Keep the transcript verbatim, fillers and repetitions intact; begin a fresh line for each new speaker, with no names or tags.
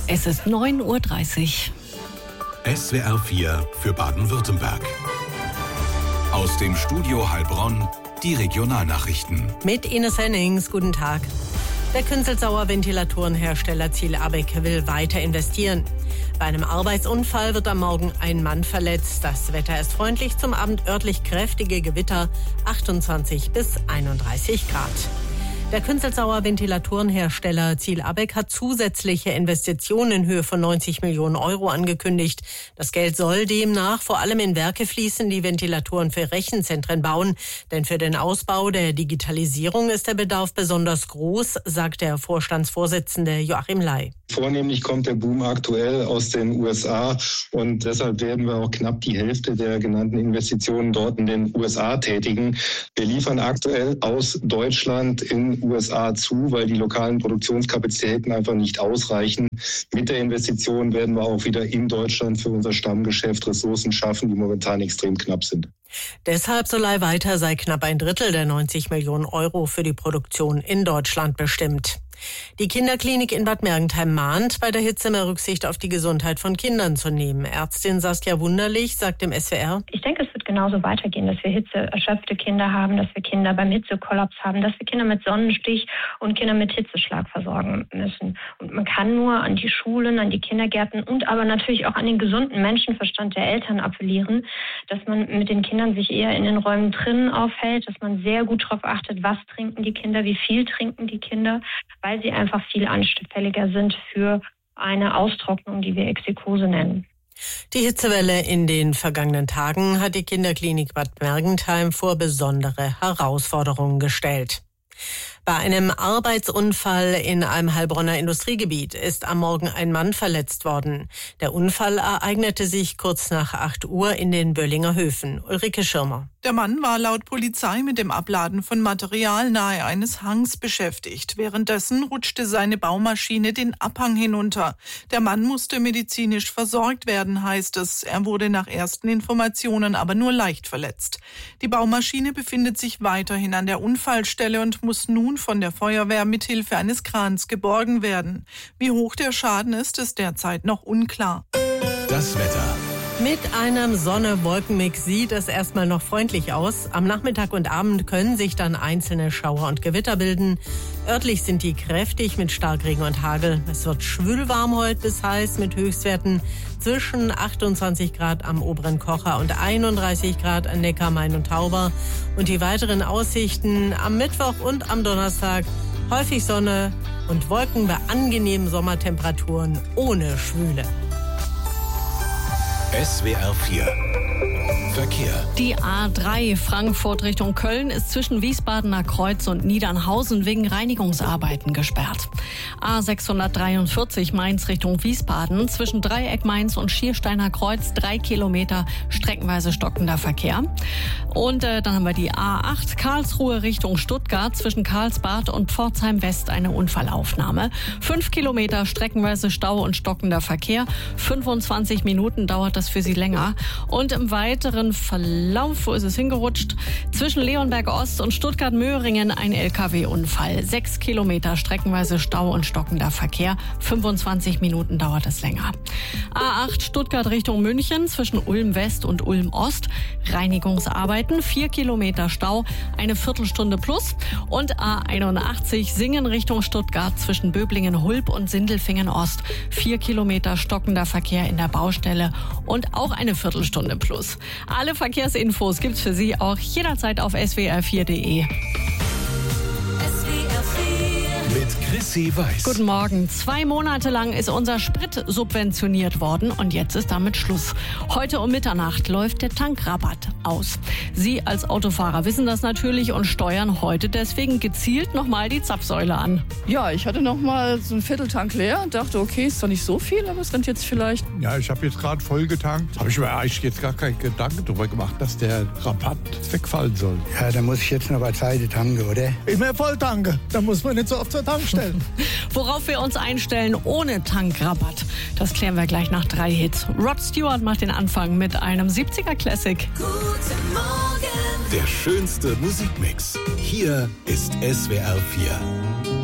Es ist neun Uhr dreißig.
S W R vier für Baden-Württemberg. Aus dem Studio Heilbronn die Regionalnachrichten.
Mit Ines Hennings, guten Tag. Der Künzelsauer Ventilatorenhersteller Ziel Abeck will weiter investieren. Bei einem Arbeitsunfall wird am Morgen ein Mann verletzt. Das Wetter ist freundlich, zum Abend örtlich kräftige Gewitter, achtundzwanzig bis einunddreißig Grad. Der Künzelsauer Ventilatorenhersteller Ziel Abeck hat zusätzliche Investitionen in Höhe von neunzig Millionen Euro angekündigt. Das Geld soll demnach vor allem in Werke fließen, die Ventilatoren für Rechenzentren bauen. Denn für den Ausbau der Digitalisierung ist der Bedarf besonders groß, sagt der Vorstandsvorsitzende Joachim Ley.
Vornehmlich kommt der Boom aktuell aus den U S A und deshalb werden wir auch knapp die Hälfte der genannten Investitionen dort in den U S A tätigen. Wir liefern aktuell aus Deutschland in U S A zu, weil die lokalen Produktionskapazitäten einfach nicht ausreichen. Mit der Investition werden wir auch wieder in Deutschland für unser Stammgeschäft Ressourcen schaffen, die momentan extrem knapp sind.
Deshalb, so Ley weiter, sei knapp ein Drittel der neunzig Millionen Euro für die Produktion in Deutschland bestimmt. Die Kinderklinik in Bad Mergentheim mahnt, bei der Hitze mehr Rücksicht auf die Gesundheit von Kindern zu nehmen. Ärztin Saskia Wunderlich sagt dem S W R:
Ich denke, es wird genauso weitergehen, dass wir hitzeerschöpfte Kinder haben, dass wir Kinder beim Hitzekollaps haben, dass wir Kinder mit Sonnenstich und Kinder mit Hitzeschlag versorgen müssen. Und man kann nur an die Schulen, an die Kindergärten und aber natürlich auch an den gesunden Menschenverstand der Eltern appellieren, dass man mit den Kindern sich eher in den Räumen drinnen aufhält, dass man sehr gut darauf achtet, was trinken die Kinder, wie viel trinken die Kinder, weil sie einfach viel anfälliger sind für eine Austrocknung, die wir Exsikkose nennen.
Die Hitzewelle in den vergangenen Tagen hat die Kinderklinik Bad Mergentheim vor besondere Herausforderungen gestellt. Bei einem Arbeitsunfall in einem Heilbronner Industriegebiet ist am Morgen ein Mann verletzt worden. Der Unfall ereignete sich kurz nach acht Uhr in den Böllinger Höfen. Ulrike Schirmer.
Der Mann war laut Polizei mit dem Abladen von Material nahe eines Hangs beschäftigt. Währenddessen rutschte seine Baumaschine den Abhang hinunter. Der Mann musste medizinisch versorgt werden, heißt es. Er wurde nach ersten Informationen aber nur leicht verletzt. Die Baumaschine befindet sich weiterhin an der Unfallstelle und muss nun von der Feuerwehr mithilfe eines Krans geborgen werden. Wie hoch der Schaden ist, ist derzeit noch unklar.
Das Wetter.
Mit einem Sonne-Wolken-Mix sieht es erstmal noch freundlich aus. Am Nachmittag und Abend können sich dann einzelne Schauer und Gewitter bilden. Örtlich sind die kräftig mit Starkregen und Hagel. Es wird schwülwarm heute bis heiß mit Höchstwerten zwischen achtundzwanzig Grad am oberen Kocher und einunddreißig Grad an Neckar, Main und Tauber. Und die weiteren Aussichten am Mittwoch und am Donnerstag: häufig Sonne und Wolken bei angenehmen Sommertemperaturen ohne Schwüle.
S W R vier Verkehr.
Die A drei Frankfurt Richtung Köln ist zwischen Wiesbadener Kreuz und Niedernhausen wegen Reinigungsarbeiten gesperrt. A sechshundertdreiundvierzig Mainz Richtung Wiesbaden zwischen Dreieck Mainz und Schiersteiner Kreuz drei Kilometer streckenweise stockender Verkehr. Und äh, dann haben wir die A acht Karlsruhe Richtung Stuttgart zwischen Karlsbad und Pforzheim West eine Unfallaufnahme. Fünf Kilometer streckenweise Stau und stockender Verkehr. fünfundzwanzig Minuten dauert das für Sie länger. Und im weiteren Verlauf, wo ist es hingerutscht? Zwischen Leonberg Ost und Stuttgart-Möhringen ein L K W-Unfall. Sechs Kilometer streckenweise Stau und stockender Verkehr. fünfundzwanzig Minuten dauert es länger. A acht Stuttgart Richtung München zwischen Ulm West und Ulm Ost. Reinigungsarbeiten. Vier Kilometer Stau. Eine Viertelstunde plus. Und A einundachtzig Singen Richtung Stuttgart zwischen Böblingen-Hulb und Sindelfingen Ost. Vier Kilometer stockender Verkehr in der Baustelle und auch eine Viertelstunde plus. Alle Verkehrsinfos gibt's für Sie auch jederzeit auf s w r vier punkt d e.
Mit Chrissy Weiß.
Guten Morgen. Zwei Monate lang ist unser Sprit subventioniert worden und jetzt ist damit Schluss. Heute um Mitternacht läuft der Tankrabatt aus. Sie als Autofahrer wissen das natürlich und steuern heute deswegen gezielt nochmal die Zapfsäule an.
Ja, ich hatte nochmal so einen Vierteltank leer und dachte, okay, ist doch nicht so viel, aber es rennt jetzt vielleicht.
Ja, ich habe jetzt gerade voll getankt. Habe ich mir eigentlich jetzt gar keinen Gedanken darüber gemacht, dass der Rabatt wegfallen soll.
Ja, da muss ich jetzt noch bei Zeit tanken, oder?
Immer voll tanken. Da muss man nicht so oft zur Tankstelle.
Worauf wir uns einstellen ohne Tankrabatt, das klären wir gleich nach drei Hits. Rod Stewart macht den Anfang mit einem siebziger Classic.
Guten Morgen. Der schönste Musikmix. Hier ist S W R vier.